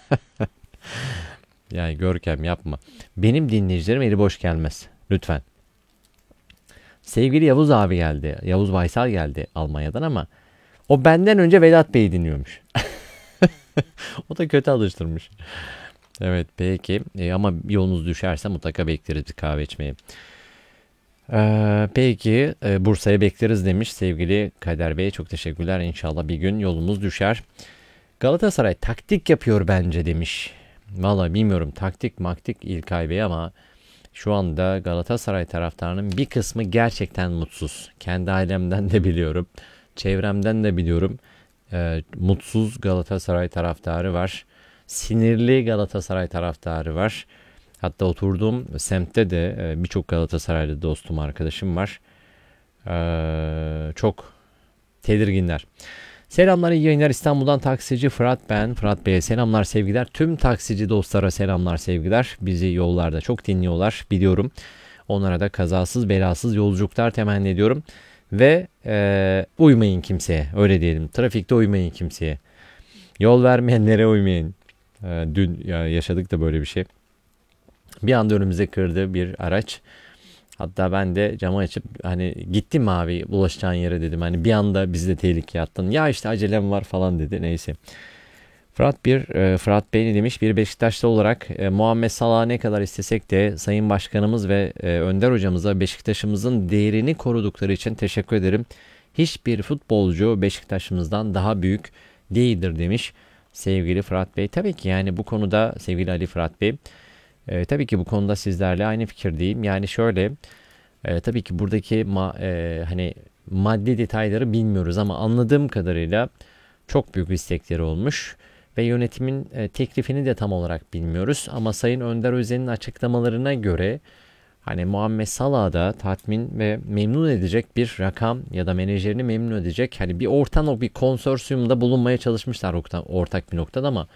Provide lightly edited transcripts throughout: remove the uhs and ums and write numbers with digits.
Yani Görkem yapma. Benim dinleyicilerim eli boş gelmez. Lütfen. Sevgili Yavuz abi geldi. Yavuz Baysal geldi Almanya'dan ama o benden önce Vedat Bey'i dinliyormuş. O da kötü alıştırmış. Evet peki. Ama yolunuz düşerse mutlaka bekleriz bir kahve içmeye. Peki Bursa'ya bekleriz demiş sevgili Kader Bey. Çok teşekkürler. İnşallah bir gün yolumuz düşer. Galatasaray taktik yapıyor bence demiş. Valla bilmiyorum taktik maktik İlkay Bey ama şu anda Galatasaray taraftarının bir kısmı gerçekten mutsuz. Kendi ailemden de biliyorum. Çevremden de biliyorum. Mutsuz Galatasaray taraftarı var. Sinirli Galatasaray taraftarı var. Hatta oturduğum semtte de birçok Galatasaraylı dostum, arkadaşım var. Çok tedirginler. Selamlar, iyi yayınlar. İstanbul'dan taksici Fırat ben. Fırat Bey'e selamlar, sevgiler. Tüm taksici dostlara selamlar, sevgiler. Bizi yollarda çok dinliyorlar, biliyorum. Onlara da kazasız belasız yolculuklar temenni ediyorum. Ve uymayın kimseye, öyle diyelim. Trafikte uymayın kimseye. Yol vermeyenlere uymayın. Dün yaşadık da böyle bir şey. Bir anda önümüze kırdı bir araç. Hatta ben de camı açıp hani gittim abi bulaşacağın yere dedim. Hani bir anda bizi de tehlikeye attın. Ya işte acelem var falan dedi. Neyse. Fırat Bey ne demiş? Bir Beşiktaşlı olarak Muhammed Salah'ı ne kadar istesek de Sayın Başkanımız ve Önder hocamıza Beşiktaş'ımızın değerini korudukları için teşekkür ederim. Hiçbir futbolcu Beşiktaş'ımızdan daha büyük değildir demiş sevgili Fırat Bey. Tabii ki yani bu konuda sevgili Ali Fırat Bey, tabii ki bu konuda sizlerle aynı fikirdeyim. Yani şöyle, tabii ki buradaki hani maddi detayları bilmiyoruz ama anladığım kadarıyla çok büyük istekleri olmuş ve yönetimin teklifini de tam olarak bilmiyoruz. Ama Sayın Önder Özen'in açıklamalarına göre hani Muhammed Salah'ı da tatmin ve memnun edecek bir rakam ya da menajerini memnun edecek hani bir bir konsorsiyumda bulunmaya çalışmışlar ortak bir noktada ama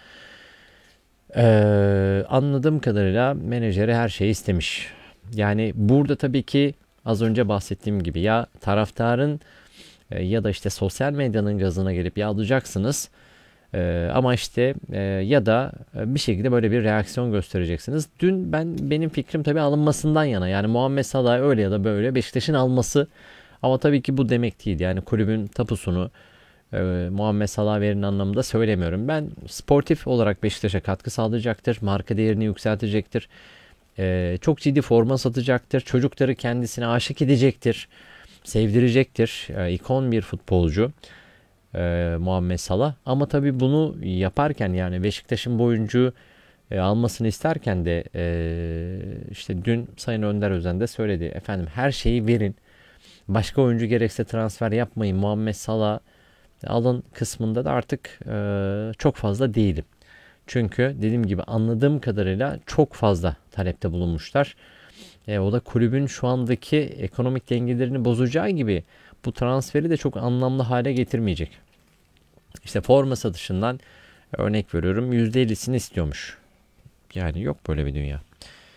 anladığım kadarıyla menajeri her şeyi istemiş. Yani burada tabii ki az önce bahsettiğim gibi ya taraftarın ya da işte sosyal medyanın gazına gelip yağlayacaksınız. Ama işte ya da bir şekilde böyle bir reaksiyon göstereceksiniz. Dün benim fikrim tabii alınmasından yana. Yani Muhammed Salah öyle ya da böyle Beşiktaş'ın alması. Ama tabii ki bu demek değil. Yani kulübün tapusunu Muhammed Salah verin anlamında söylemiyorum. Ben sportif olarak Beşiktaş'a katkı sağlayacaktır. Marka değerini yükseltecektir. Çok ciddi forma satacaktır. Çocukları kendisine aşık edecektir. Sevdirecektir. İkon bir futbolcu Muhammed Salah. Ama tabii bunu yaparken yani Beşiktaş'ın bu oyuncuyu almasını isterken de işte dün Sayın Önder Özen de söyledi. Efendim her şeyi verin. Başka oyuncu gerekse transfer yapmayın. Muhammed Salah alın kısmında da artık çok fazla değilim. Çünkü dediğim gibi anladığım kadarıyla çok fazla talepte bulunmuşlar. O da kulübün şu andaki ekonomik dengelerini bozacağı gibi bu transferi de çok anlamlı hale getirmeyecek. İşte forma satışından örnek veriyorum %50'sini istiyormuş. Yani yok böyle bir dünya.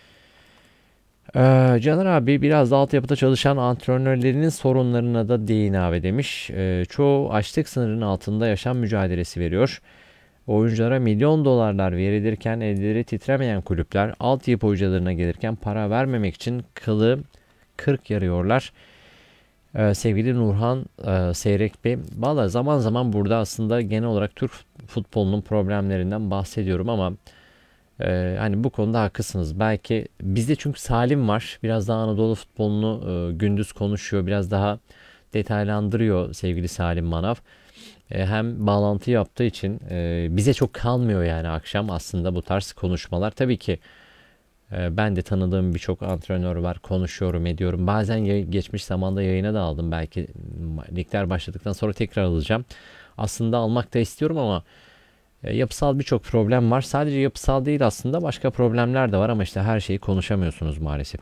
Caner abi biraz da altyapıda çalışan antrenörlerinin sorunlarına da değin abi demiş. Çoğu açlık sınırının altında yaşam mücadelesi veriyor. Oyunculara milyon dolarlar verilirken elleri titremeyen kulüpler altyapı hocalarına gelirken para vermemek için kılı kırk yarıyorlar. Sevgili Nurhan Seyrek Bey, valla zaman zaman burada aslında genel olarak Türk futbolunun problemlerinden bahsediyorum ama hani bu konuda haklısınız. Belki bizde çünkü Salim var. Biraz daha Anadolu futbolunu gündüz konuşuyor. Biraz daha detaylandırıyor sevgili Salim Manav. Hem bağlantı yaptığı için bize çok kalmıyor yani akşam aslında bu tarz konuşmalar. Tabii ki ben de tanıdığım birçok antrenör var. Konuşuyorum, ediyorum. Bazen geçmiş zamanda yayına da aldım. Belki ligler başladıktan sonra tekrar alacağım. Aslında almak da istiyorum ama yapısal birçok problem var. Sadece yapısal değil aslında başka problemler de var ama işte her şeyi konuşamıyorsunuz maalesef.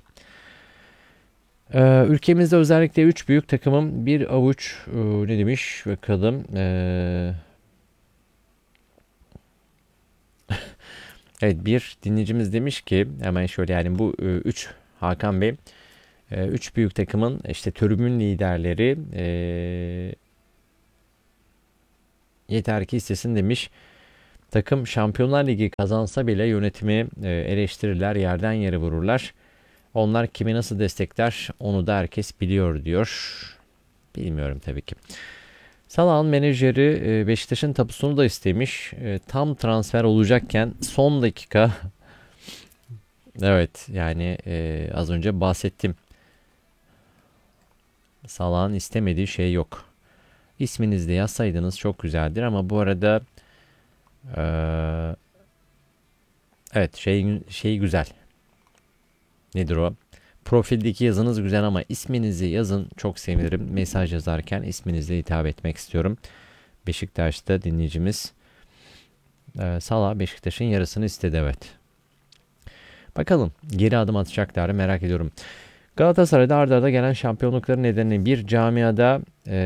Ülkemizde özellikle 3 büyük takımın bir avuç ne demiş bakalım. Evet bir dinleyicimiz demiş ki hemen şöyle yani bu 3 Hakan Bey 3 büyük takımın işte tribün liderleri yeter ki istesin demiş. Takım Şampiyonlar Ligi kazansa bile yönetimi eleştirirler, yerden yere vururlar. Onlar kimi nasıl destekler onu da herkes biliyor diyor. Bilmiyorum tabii ki. Salah'ın menajeri Beşiktaş'ın tapusunu da istemiş. Tam transfer olacakken son dakika evet yani az önce bahsettim. Salah'ın istemediği şey yok. İsminizi de yazsaydınız çok güzeldir ama bu arada evet şey güzel. Nedir o? Profildeki yazınız güzel ama isminizi yazın. Çok sevinirim. Mesaj yazarken isminizle hitap etmek istiyorum. Beşiktaş'ta dinleyicimiz Salah Beşiktaş'ın yarısını istedi evet. Bakalım geri adım atacaklar merak ediyorum. Galatasaray'da arda arda gelen şampiyonlukların nedeni bir camiada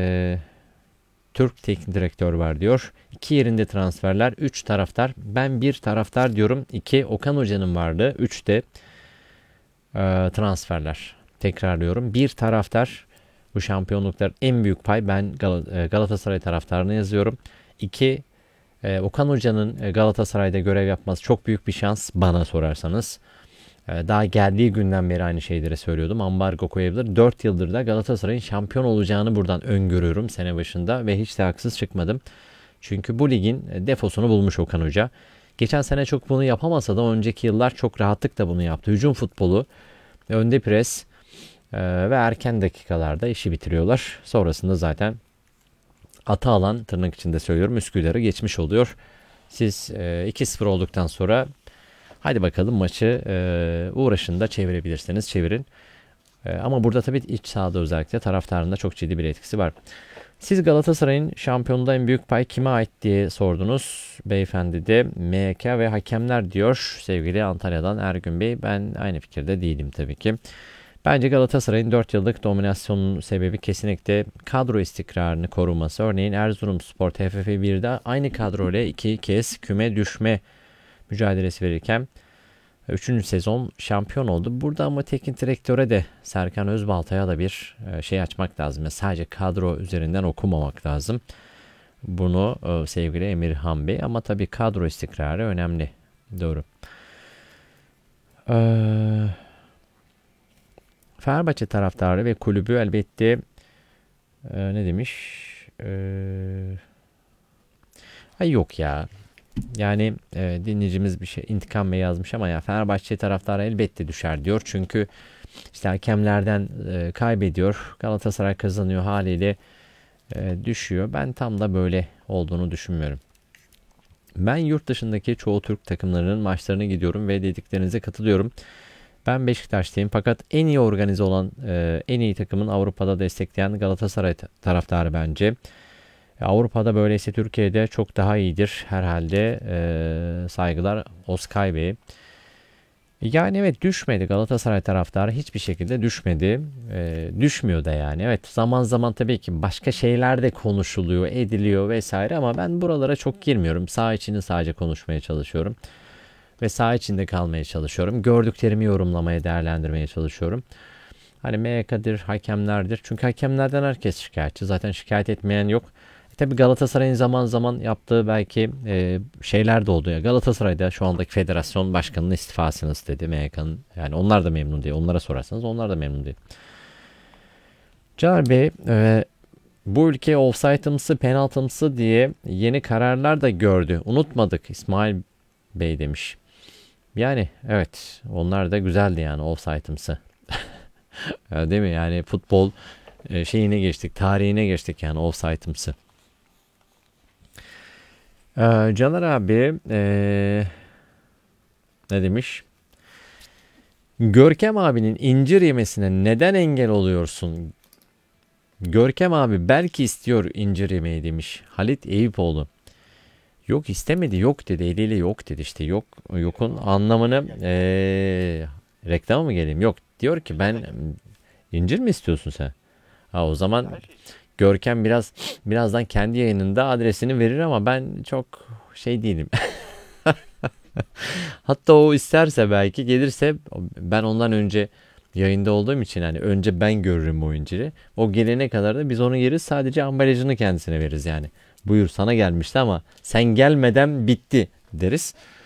Türk teknik direktör var diyor. 2 yerinde transferler, 3 taraftar. Ben bir taraftar diyorum. 2 Okan Hoca'nın vardı. 3 de transferler. Tekrarlıyorum. Bir taraftar bu şampiyonluklar en büyük pay. Ben Galatasaray taraftarını yazıyorum. 2 Okan Hoca'nın Galatasaray'da görev yapması çok büyük bir şans bana sorarsanız. Daha geldiği günden beri aynı şeyleri söylüyordum. Ambargo koyabilir. 4 yıldır da Galatasaray'ın şampiyon olacağını buradan öngörüyorum sene başında ve hiç de haksız çıkmadım. Çünkü bu ligin defosunu bulmuş Okan Hoca. Geçen sene çok bunu yapamasa da önceki yıllar çok rahatlıkla bunu yaptı. Hücum futbolu, önde pres ve erken dakikalarda işi bitiriyorlar. Sonrasında zaten ata alan tırnak içinde söylüyorum Üsküdar'ı geçmiş oluyor. Siz 2-0 olduktan sonra hadi bakalım maçı uğraşın da çevirebilirseniz çevirin. Ama burada tabii iç sahada özellikle taraftarında çok ciddi bir etkisi var. Siz Galatasaray'ın şampiyonluğunda en büyük pay kime ait diye sordunuz. Beyefendi de MHK ve hakemler diyor sevgili Antalya'dan Ergün Bey. Ben aynı fikirde değilim tabii ki. Bence Galatasaray'ın 4 yıllık dominasyonun sebebi kesinlikle kadro istikrarını koruması. Örneğin Erzurumspor TFF 1'de aynı kadroyla 2 kez küme düşme mücadelesi verirken 3. sezon şampiyon oldu. Burada ama teknik direktöre de Serkan Özbaltay'a da bir şey açmak lazım. Yani sadece kadro üzerinden okumamak lazım. Bunu sevgili Emirhan Bey ama tabii kadro istikrarı önemli. Doğru. Fenerbahçe taraftarı ve kulübü elbette ne demiş? Ay yok ya. Yani dinleyicimiz bir şey intikam Bey yazmış ama ya Fenerbahçe taraftarı elbette düşer diyor. Çünkü işte hakemlerden kaybediyor. Galatasaray kazanıyor haliyle düşüyor. Ben tam da böyle olduğunu düşünmüyorum. Ben yurt dışındaki çoğu Türk takımlarının maçlarına gidiyorum ve dediklerinize katılıyorum. Ben Beşiktaş'tayım fakat en iyi organize olan en iyi takımın Avrupa'da destekleyen Galatasaray taraftarı bence. Avrupa'da böyleyse Türkiye'de çok daha iyidir herhalde. Saygılar Oskay Bey. Yani evet düşmedi Galatasaray taraftarı hiçbir şekilde düşmedi. Düşmüyor da yani. Evet zaman zaman tabii ki başka şeyler de konuşuluyor, ediliyor vesaire ama ben buralara çok girmiyorum. Saha içini sadece konuşmaya çalışıyorum. Ve saha içinde kalmaya çalışıyorum. Gördüklerimi yorumlamaya, değerlendirmeye çalışıyorum. Hani MHK'dir, hakemlerdir. Çünkü hakemlerden herkes şikayetçi. Zaten şikayet etmeyen yok. Tabii Galatasaray'ın zaman zaman yaptığı belki şeyler de oldu ya. Galatasaray'da şu andaki federasyon başkanının istifasını istedi MHK'nın. Yani onlar da memnun değil. Onlara sorarsanız onlar da memnun değil. Caner Bey bu ülke offside'ımsı penaltımsı diye yeni kararlar da gördü. Unutmadık İsmail Bey demiş. Yani evet onlar da güzeldi yani offside'ımsı. Değil mi? Yani futbol şeyine geçtik, tarihine geçtik yani offside'ımsı. Caner abi ne demiş? Görkem abinin incir yemesine neden engel oluyorsun? Görkem abi belki istiyor incir yemeyi demiş. Halit Eyüpoğlu. Yok istemedi yok dedi eliyle yok dedi işte yok yokun anlamını reklama mı geleyim? Yok diyor ki ben incir mi istiyorsun sen? Ha o zaman Görkem birazdan kendi yayınında adresini verir ama ben çok şey değilim. Hatta o isterse belki gelirse ben ondan önce yayında olduğum için hani önce ben görürüm o inciri. O gelene kadar da biz onu yeriz sadece ambalajını kendisine veririz yani. Buyur sana gelmişti ama sen gelmeden bitti deriz.